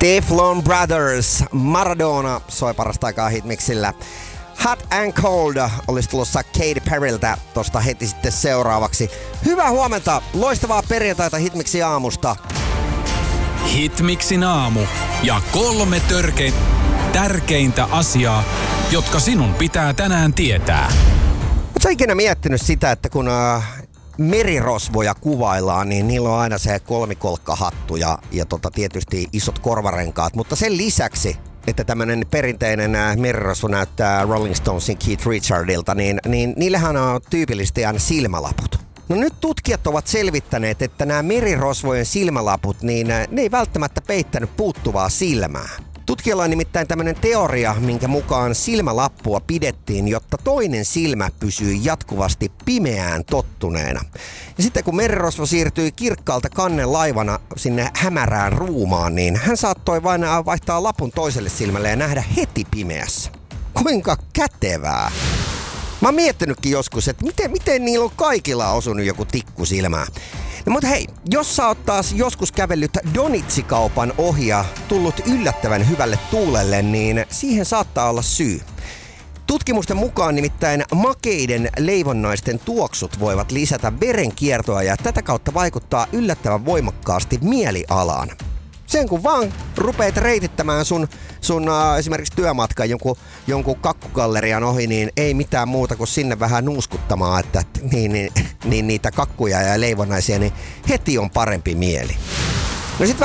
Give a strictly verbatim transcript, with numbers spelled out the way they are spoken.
Teflon Brothers, Maradona soi parasta aikaa hitmixillä. Hot and Cold olisi tulossa Katy Perryltä tosta heti sitten seuraavaksi. Hyvää huomenta, loistavaa perjantaita Hitmixin aamusta. Hitmixin aamu ja kolme törkein tärkeintä asiaa, jotka sinun pitää tänään tietää. Oletko ikinä miettinyt sitä, että kun äh, merirosvoja kuvaillaan, niin niillä on aina se kolmikolkkahattu ja, ja tota, tietysti isot korvarenkaat, mutta sen lisäksi, että tämmönen perinteinen äh, merirosvo näyttää Rolling Stonesin Keith Richardilta, niin, niin niillähän on tyypillisesti aina silmälaput. No nyt tutkijat ovat selvittäneet, että nämä merirosvojen silmälaput, niin äh, ne ei välttämättä peittänyt puuttuvaa silmää. Tutkijalla on nimittäin tämmöinen teoria, minkä mukaan silmälappua pidettiin, jotta toinen silmä pysyy jatkuvasti pimeään tottuneena. Ja sitten kun merirosvo siirtyi kirkkaalta kannen laivana sinne hämärään ruumaan, niin hän saattoi vain vaihtaa lapun toiselle silmälle ja nähdä heti pimeässä. Kuinka kätevää! Mä oon miettinytkin joskus, että miten, miten niillä on kaikilla osunut joku tikku silmään. No mutta hei, jos sä oot taas joskus kävellyt donitsikaupan ohi ja tullut yllättävän hyvälle tuulelle, niin siihen saattaa olla syy. Tutkimusten mukaan nimittäin makeiden leivonnaisten tuoksut voivat lisätä verenkiertoa ja tätä kautta vaikuttaa yllättävän voimakkaasti mielialaan. Sen kun vaan rupeat reitittämään sun, sun äh, esimerkiksi työmatkan jonkun, jonkun kakkugallerian ohi, niin ei mitään muuta kuin sinne vähän nuuskuttamaan, että niin, niin, niin niitä kakkuja ja leivonnaisia, niin heti on parempi mieli. No sit